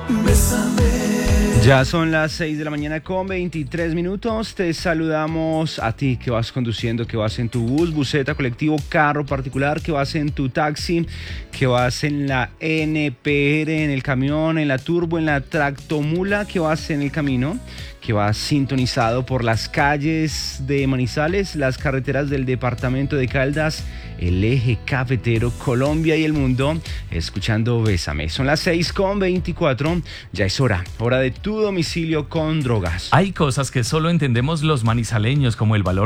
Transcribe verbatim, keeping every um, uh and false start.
Ya son las seis de la mañana con veintitrés minutos. Te saludamos a ti que vas conduciendo, que vas en tu bus, buseta, colectivo, carro particular, que vas en tu taxi, que vas en la N P R, en el camión, en la turbo, en la tractomula, que vas en el camino, que vas sintonizado por las calles de Manizales, las carreteras del departamento de Caldas, el eje cafetero, Colombia y el mundo, escuchando Bésame. Son las seis con veinticuatro, ya es hora, hora de tu domicilio con drogas. Hay cosas que solo entendemos los manizaleños, como el valor